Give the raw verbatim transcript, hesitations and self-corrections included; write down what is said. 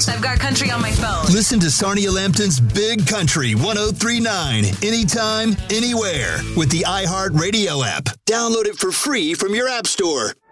podcast. I've got country on my phone. Listen to Sarnia Lambton's Big Country one oh three point nine anytime, anywhere with the iHeartRadio app. Download it for free from your app store.